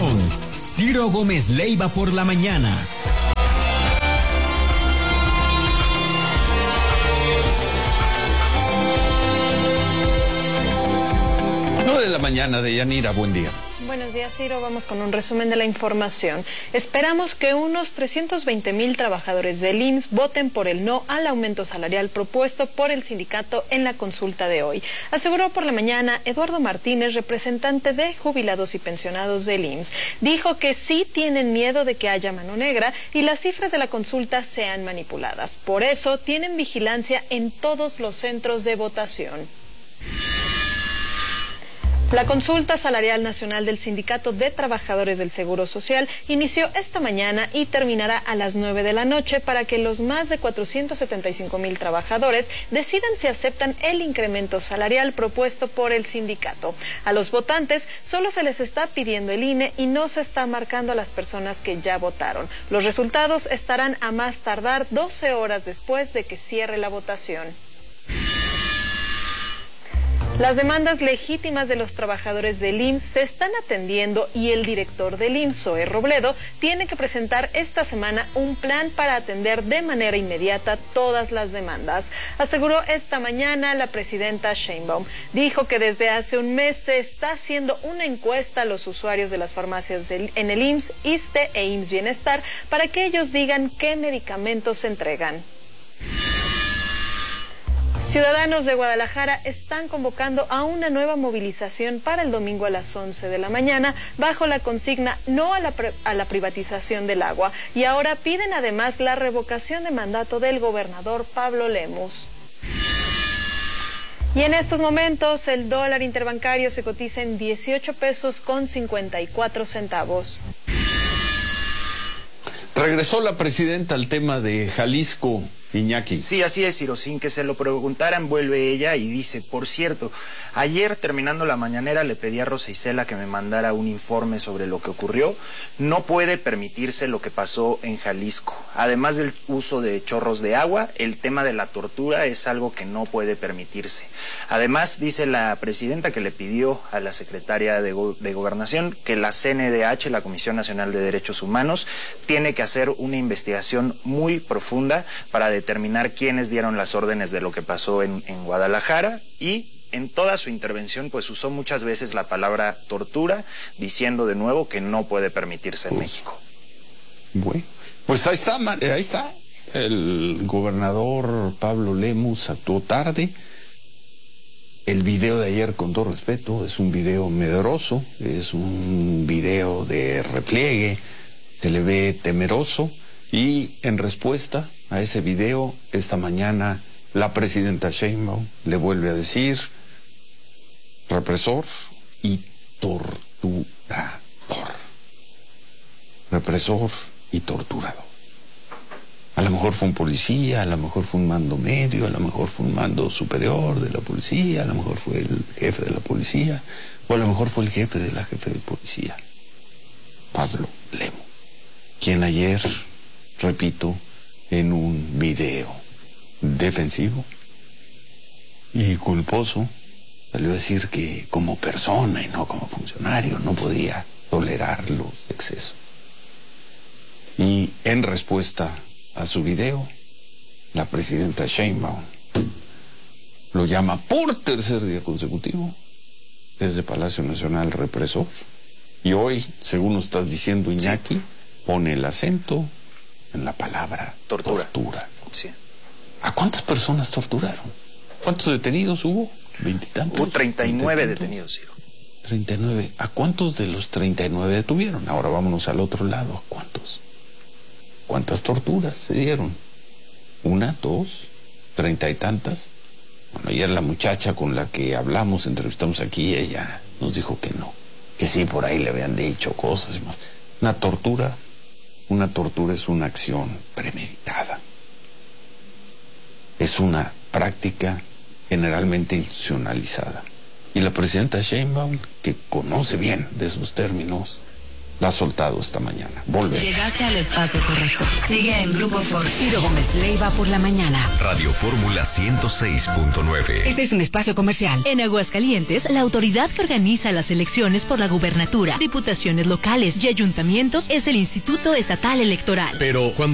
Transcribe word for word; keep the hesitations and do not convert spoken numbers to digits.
con Ciro Gómez Leiva por la mañana. nueve de la mañana de Yanira, buen día. Buenos días, Ciro. Vamos con un resumen de la información. Esperamos que unos trescientos veinte mil trabajadores del I M S S voten por el no al aumento salarial propuesto por el sindicato en la consulta de hoy. Aseguró por la mañana Eduardo Martínez, representante de jubilados y pensionados del I M S S. Dijo que sí tienen miedo de que haya mano negra y las cifras de la consulta sean manipuladas. Por eso tienen vigilancia en todos los centros de votación. La consulta salarial nacional del Sindicato de Trabajadores del Seguro Social inició esta mañana y terminará a las nueve de la noche para que los más de cuatrocientos setenta y cinco mil trabajadores decidan si aceptan el incremento salarial propuesto por el sindicato. A los votantes solo se les está pidiendo el I N E y no se está marcando a las personas que ya votaron. Los resultados estarán a más tardar doce horas después de que cierre la votación. Las demandas legítimas de los trabajadores del I M S S se están atendiendo y el director del I M S S, Zoé Robledo, tiene que presentar esta semana un plan para atender de manera inmediata todas las demandas. Aseguró esta mañana la presidenta Sheinbaum. Dijo que desde hace un mes se está haciendo una encuesta a los usuarios de las farmacias del, en el I M S S, ISSSTE e I M S S Bienestar para que ellos digan qué medicamentos se entregan. Ciudadanos de Guadalajara están convocando a una nueva movilización para el domingo a las once de la mañana bajo la consigna no a la, a la privatización del agua y ahora piden además la revocación de mandato del gobernador Pablo Lemus. Y en estos momentos el dólar interbancario se cotiza en dieciocho pesos con cincuenta y cuatro centavos. Regresó la presidenta al tema de Jalisco. Iñaki. Sí, así es, Ciro, sin que se lo preguntaran, vuelve ella y dice, por cierto, ayer terminando la mañanera le pedí a Rosa Isela que me mandara un informe sobre lo que ocurrió. No puede permitirse lo que pasó en Jalisco. Además del uso de chorros de agua, el tema de la tortura es algo que no puede permitirse. Además, dice la presidenta que le pidió a la secretaria de, Go- de Gobernación que la C N D H, la Comisión Nacional de Derechos Humanos, tiene que hacer una investigación muy profunda para determinar quiénes dieron las órdenes de lo que pasó en, en Guadalajara y en toda su intervención pues usó muchas veces la palabra tortura, diciendo de nuevo que no puede permitirse en Uf. México. Bueno, pues ahí está, ahí está. El gobernador Pablo Lemus actuó tarde. El video de ayer, con todo respeto, es un video medroso, es un video de repliegue, se le ve temeroso y en respuesta a ese video, esta mañana la presidenta Sheinbaum le vuelve a decir represor y torturador. Represor y torturador. A lo mejor fue un policía, a lo mejor fue un mando medio, a lo mejor fue un mando superior de la policía, a lo mejor fue el jefe de la policía, o a lo mejor fue el jefe de la jefe de policía. Pablo Lemus, quien ayer, repito, en un video defensivo y culposo, salió a decir que como persona y no como funcionario no podía tolerar los excesos. Y en respuesta a su video, la presidenta Sheinbaum lo llama por tercer día consecutivo desde Palacio Nacional represor. Y hoy, según nos estás diciendo, Iñaki, sí, pone el acento en la palabra tortura. tortura. Sí. ¿A cuántas personas torturaron? ¿Cuántos detenidos hubo? ¿Veintitantos? Hubo treinta y nueve detenidos, Ciro. treinta y nueve. ¿A cuántos de los treinta y nueve detuvieron? Ahora vámonos al otro lado. ¿A cuántos? ¿Cuántas torturas se dieron? ¿Una, dos, treinta y tantas? Bueno, ayer la muchacha con la que hablamos, entrevistamos aquí, ella nos dijo que no. Que sí, por ahí le habían dicho cosas y más. Una tortura... Una tortura es una acción premeditada. Es una práctica generalmente institucionalizada. Y la presidenta Sheinbaum, que conoce bien de esos términos, la ha soltado esta mañana. Volver. Llegaste al espacio correcto. Sigue en Grupo Ford. Ciro Gómez Leiva por la mañana. Radio Fórmula ciento seis punto nueve. Este es un espacio comercial. En Aguascalientes, la autoridad que organiza las elecciones por la gubernatura, diputaciones locales y ayuntamientos es el Instituto Estatal Electoral. Pero cuando